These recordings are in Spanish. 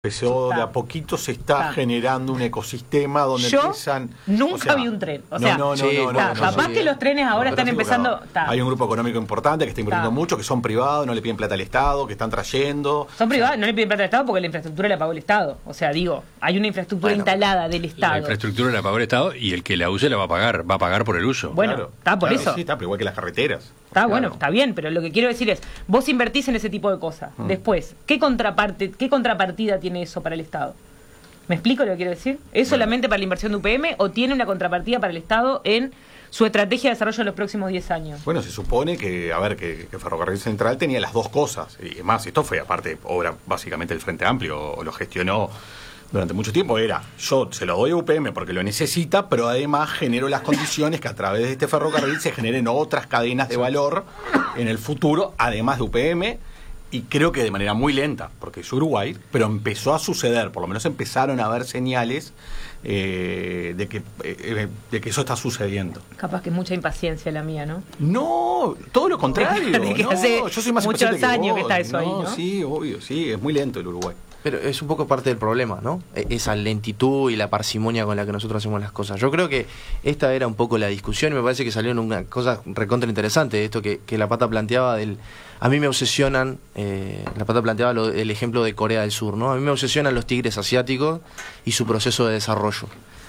Empezó de a poquito, se está generando un ecosistema donde empiezan... Nunca vi un tren. O sea, capaz que los trenes ahora están empezando... Hay un grupo económico importante que está invirtiendo mucho, que son privados, no le piden plata al Estado, que están trayendo... Son privados, no le piden plata al Estado porque la infraestructura la pagó el Estado. O sea, digo, hay una infraestructura instalada del Estado. La infraestructura la pagó el Estado y el que la use la va a pagar por el uso. Bueno, está por eso. Sí, está, pero igual que las carreteras. Está bueno, está bien, pero lo que quiero decir es, vos invertís en ese tipo de cosas. Después, ¿qué contrapartida tiene eso para el Estado? ¿Me explico lo que quiero decir? ¿Es solamente para la inversión de UPM o tiene una contrapartida para el Estado en su estrategia de desarrollo en los próximos 10 años? Bueno, se supone que, que Ferrocarril Central tenía las dos cosas. Y además, esto fue aparte obra básicamente del Frente Amplio, o lo gestionó durante mucho tiempo. Yo se lo doy a UPM porque lo necesita, pero además genero las condiciones que a través de este ferrocarril se generen otras cadenas de valor en el futuro, además de UPM, y creo que de manera muy lenta, porque es Uruguay, pero empezó a suceder, por lo menos empezaron a haber señales de que eso está sucediendo. Capaz que mucha impaciencia la mía, ¿no? No, todo lo contrario. Yo soy más muchos años que está eso ahí, ¿no? Sí, obvio, sí, es muy lento el Uruguay. Pero es un poco parte del problema, ¿no? Esa lentitud y la parsimonia con la que nosotros hacemos las cosas. Yo creo que esta era un poco la discusión y me parece que salió en una cosa recontra interesante, esto que la Pata planteaba del... A mí me obsesionan, la Pata planteaba el ejemplo de Corea del Sur, ¿no? A mí me obsesionan los tigres asiáticos y su proceso de desarrollo.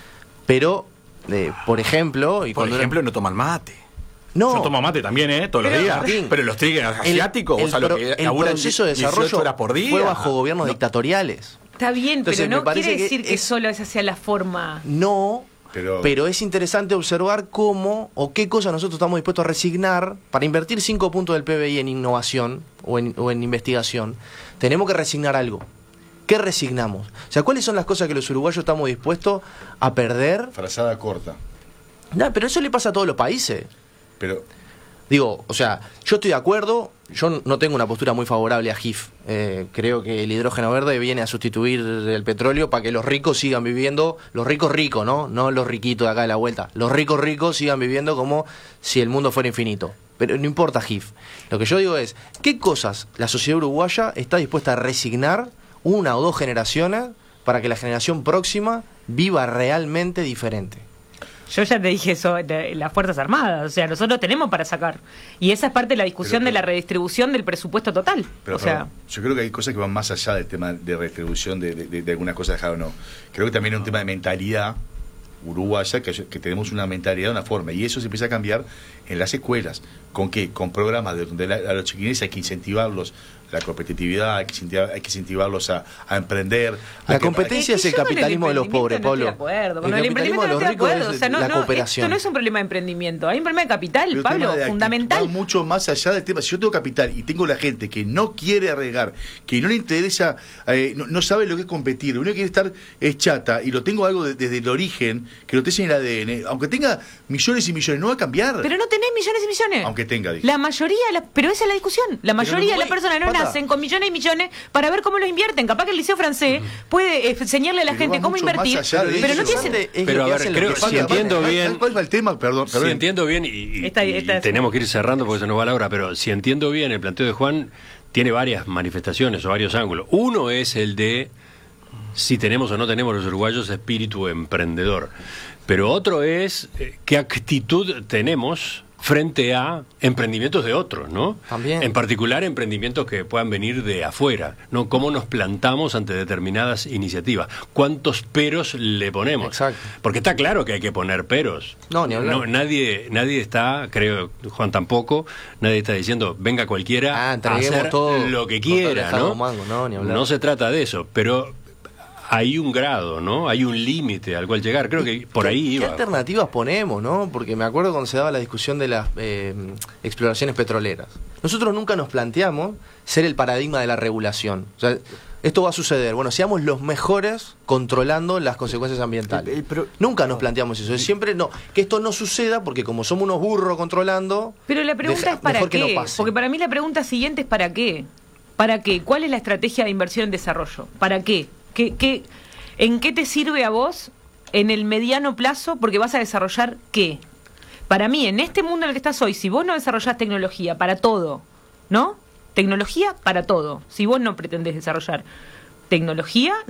Pero, por ejemplo... no toman mate. No. Yo tomo mate también, todos los días. Martín, pero los tigres asiáticos, el proceso de desarrollo por día, fue bajo gobiernos dictatoriales. Está bien, entonces, pero no quiere decir que solo esa sea la forma. No, pero es interesante observar cómo o qué cosas nosotros estamos dispuestos a resignar para invertir 5 puntos del PBI en innovación o en investigación. Tenemos que resignar algo. ¿Qué resignamos? O sea, ¿cuáles son las cosas que los uruguayos estamos dispuestos a perder? Frazada corta. No, pero eso le pasa a todos los países. Pero digo, o sea, yo estoy de acuerdo, yo no tengo una postura muy favorable a GIF. Creo que el hidrógeno verde viene a sustituir el petróleo para que los ricos sigan viviendo, los ricos, ¿no? No los riquitos de acá de la vuelta. Los ricos sigan viviendo como si el mundo fuera infinito. Pero no importa GIF. Lo que yo digo es, ¿qué cosas la sociedad uruguaya está dispuesta a resignar 1 o 2 generaciones para que la generación próxima viva realmente diferente? Yo ya te dije eso de las Fuerzas Armadas, o sea, nosotros tenemos para sacar. Y esa es parte de la discusión de la redistribución del presupuesto total. Pero, yo creo que hay cosas que van más allá del tema de redistribución de algunas cosas dejadas o no. Creo que también es un tema de mentalidad uruguaya, que tenemos una mentalidad de una forma, y eso se empieza a cambiar en las escuelas. ¿Con qué? Con programas de donde a los chiquines hay que incentivarlos la competitividad, hay que incentivarlos a emprender. La competencia es el capitalismo de los pobres, Pablo. El capitalismo de los ricos es la cooperación. Esto no es un problema de emprendimiento, hay un problema de capital, pero Pablo, fundamental. Va mucho más allá del tema. Si yo tengo capital y tengo la gente que no quiere arriesgar, que no le interesa, no sabe lo que es competir, uno quiere estar chata, y lo tengo algo desde el origen, que lo tenga en el ADN, aunque tenga millones y millones, no va a cambiar. Pero no tenés millones y millones. Aunque tenga, dije. La mayoría, pero esa es la discusión. La mayoría de las personas no nacen con millones y millones para ver cómo los invierten. Capaz que el Liceo Francés puede enseñarle a la gente cómo invertir, pero no tiene... Pero a ver, creo que si entiendo bien... ¿Cuál va el tema? Perdón. Si entiendo bien, y tenemos que ir cerrando porque se nos va la hora, pero si entiendo bien, el planteo de Juan tiene varias manifestaciones o varios ángulos. Uno es el de si tenemos o no tenemos los uruguayos espíritu emprendedor. Pero otro es qué actitud tenemos frente a emprendimientos de otros, ¿no? También. En particular, emprendimientos que puedan venir de afuera, ¿no? ¿Cómo nos plantamos ante determinadas iniciativas? ¿Cuántos peros le ponemos? Exacto. Porque está claro que hay que poner peros. No, ni hablar. No, nadie está, creo, Juan tampoco, nadie está diciendo, venga cualquiera a hacer todo, lo que quiera, ¿no? Mango, no, ni hablar. No se trata de eso, pero hay un grado, ¿no? Hay un límite al cual llegar. Creo que por ahí iba. ¿Qué alternativas ponemos, no? Porque me acuerdo cuando se daba la discusión de las exploraciones petroleras. Nosotros nunca nos planteamos ser el paradigma de la regulación. O sea, esto va a suceder. Bueno, seamos los mejores controlando las consecuencias ambientales. Nunca nos planteamos eso. Siempre no. Que esto no suceda porque como somos unos burros controlando... Pero la pregunta es ¿para qué? No, porque para mí la pregunta siguiente es ¿para qué? ¿Para qué? ¿Cuál es la estrategia de inversión en desarrollo? ¿Para qué? ¿En qué te sirve a vos en el mediano plazo? Porque vas a desarrollar ¿qué? Para mí, en este mundo en el que estás hoy, si vos no desarrollás tecnología para todo, ¿no? Tecnología para todo. Si vos no pretendés desarrollar tecnología,